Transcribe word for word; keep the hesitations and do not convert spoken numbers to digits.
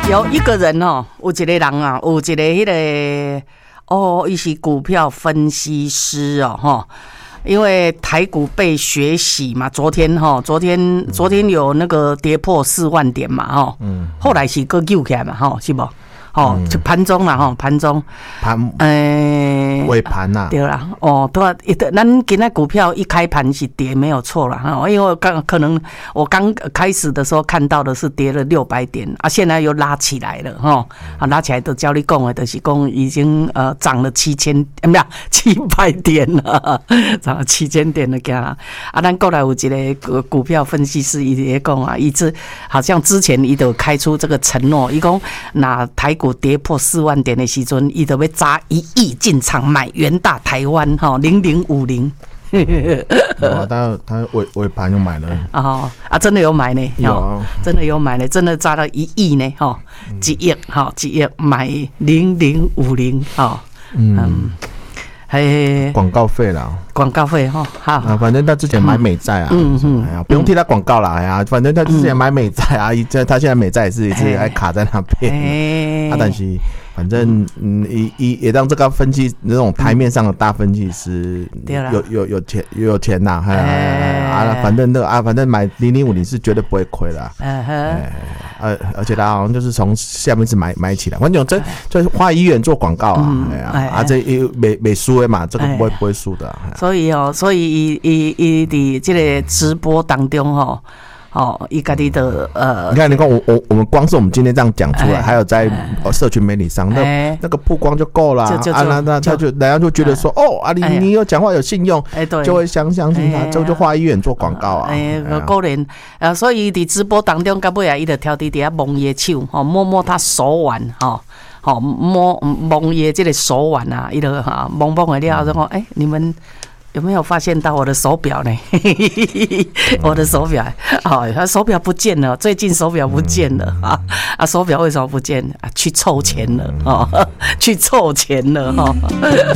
有一个人哦，有一个人啊，有一个迄、那个哦，伊是股票分析师哦，哈。因为台股被血洗嘛，昨天哈，昨天昨天有那个跌破四万点嘛，哈，嗯，后来是个救起来嘛，哈，是不？哦，就盘中啦，吼，盘中盘，诶，尾盘呐， 对啦，哦，对啊，咱今天股票一开盘是跌，没有错啦，哈，因为刚可能我刚开始的时候看到的是跌了六百点啊，现在又拉起来了，哈，啊，拉起来都教你讲的，就是讲已经呃涨了七千，没有七百点了，涨了七千点了，惊啦！啊，咱过来有一个股票分析师伊也讲啊，伊之好像之前伊都开出这个承诺，伊讲那台股跌破四万点的时阵，伊就要砸一亿进场买元大台湾哈零零五零。 哦，他他尾尾盘又买了哦啊，真的有买呢， 有、啊、 真的有买呢，真的砸到一亿呢，哈，几亿哈，几亿买零零五零哈，嗯。嘿， 广告费啦， 广告费哈，好啊，反正他之前买美债啊，嗯嗯，哎呀，不用替他广告啦，哎呀，反正他之前买美债啊，这、嗯、他现在美债也是一直还卡在那边，啊，但是反正嗯，也也也让这个分析那种台面上的大分析师有有有钱有钱呐，啊，反正那啊，反正买零零五零是绝对不会亏的，嗯哼，呃，而且他好像就是从下面是买买起来，反正这这花一元做广告啊，哎呀，啊这没没输的嘛，这个不会不会输的。 所以哦，所以伊伊伊伫这个直播当中哦，哦，伊家己的呃， 你看，你看我我我们光是我们今天这样讲出来，还有在社群媒体上，那那个曝光就够了啊，那那他就人家就觉得说，哦啊，你你有讲话有信用，哎对，就会相相信他，就就花一元做广告啊， 哎，果然啊，所以伫直播当中，到尾啊，伊就挑伫底下摸伊的手，吼，摸摸他手腕，吼。好摸摸耶，这个手腕啊，一个哈摸摸的了，然后哎，你们有没有发现到我的手表呢？我的手表，哦，他手表不见了，最近手表不见了啊啊！手表为什么不见啊？去凑钱了哦，去凑钱了哈。